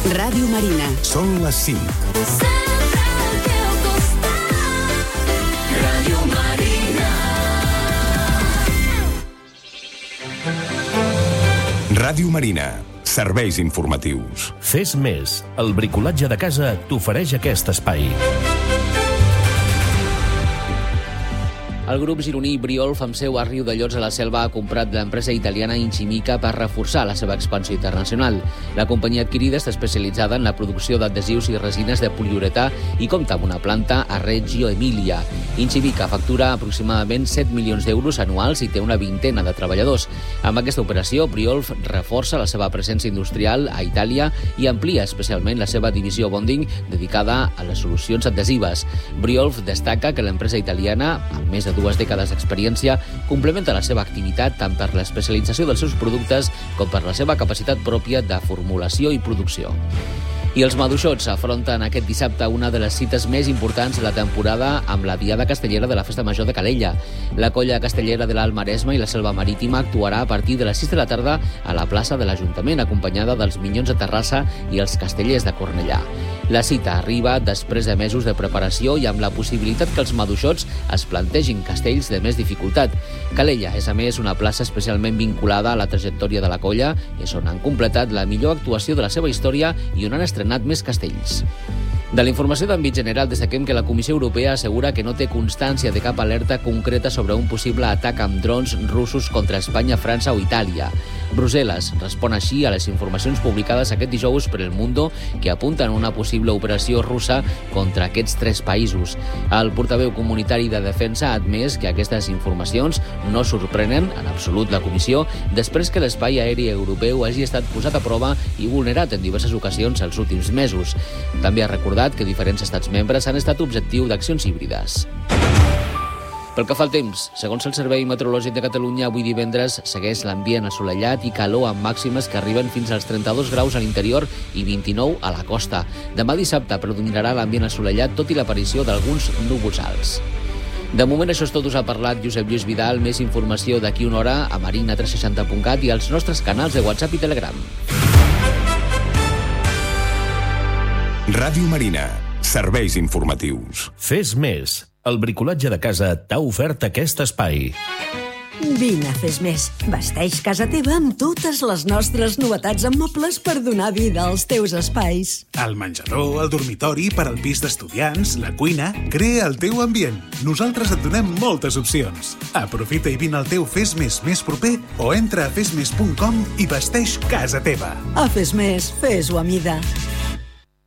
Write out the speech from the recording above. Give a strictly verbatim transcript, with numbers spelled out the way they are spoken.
Ràdio Marina. Són les cinc. Ràdio Marina. Ràdio Marina. Serveis informatius. Fes més. El bricolatge de casa t'ofereix aquest espai. El grup gironí Briolf, amb seu a Riudellots a la Selva, ha comprat l'empresa italiana Incimica per reforçar la seva expansió internacional. La companyia adquirida està especialitzada en la producció d'adhesius i resines de poliuretà i compta amb una planta a Reggio Emilia. Incimica factura aproximadament set milions d'euros anuals i té una vintena de treballadors. Amb aquesta operació, Briolf reforça la seva presència industrial a Itàlia i amplia especialment la seva divisió bonding dedicada a les solucions adhesives. Briolf destaca que l'empresa italiana, amb més de dues dècades d'experiència, complementa la seva activitat tant per l'especialització dels seus productes com per la seva capacitat pròpia de formulació i producció. I els maduixots afronten aquest dissabte una de les cites més importants de la temporada amb la Diada Castellera de la Festa Major de Calella. La colla castellera de l'Alt Maresme i la Selva Marítima actuarà a partir de les sis de la tarda a la plaça de l'Ajuntament, acompanyada dels Minyons de Terrassa i els Castellers de Cornellà. La cita arriba després de mesos de preparació i amb la possibilitat que els maduixots es plantegin castells de més dificultat. Calella és, a més, una plaça especialment vinculada a la trajectòria de la colla i és on han completat la millor actuació de la seva història i on han estrenat més castells. De la informació d'àmbit general destaquem que la Comissió Europea assegura que no té constància de cap alerta concreta sobre un possible atac amb drons russos contra Espanya, França o Itàlia. Brussel·les respon així a les informacions publicades aquest dijous per El Mundo que apunten a una possible operació russa contra aquests tres països. El portaveu comunitari de Defensa ha admès que aquestes informacions no sorprenen en absolut la Comissió després que l'espai aeri europeu hagi estat posat a prova i vulnerat en diverses ocasions els últims mesos. També ha recordat que diferents estats membres han estat objectiu d'accions híbrides. Pel que fa al temps, segons el Servei Meteorològic de Catalunya, avui divendres segueix l'ambient assolellat i calor amb màximes que arriben fins als trenta-dos graus a l'interior i vint-i-nou a la costa. Demà dissabte predominarà l'ambient assolellat, tot i l'aparició d'alguns núvols alts. De moment això és tot, us ha parlat Josep Lluís Vidal. Més informació d'aquí una hora a marina tres seixanta punt cat i als nostres canals de WhatsApp i Telegram. Ràdio Marina. Serveis informatius. Fes més. El bricolatge de casa t'ha ofert aquest espai. Vine a Fes Més. Vesteix casa teva amb totes les nostres novetats en mobles per donar vida als teus espais. El menjador, el dormitori, per al pis d'estudiants, la cuina... Crea el teu ambient. Nosaltres et donem moltes opcions. Aprofita i vine al teu Fes Més més proper o entra a fes més punt com i vesteix casa teva. A Fes Més, fes-ho a mida.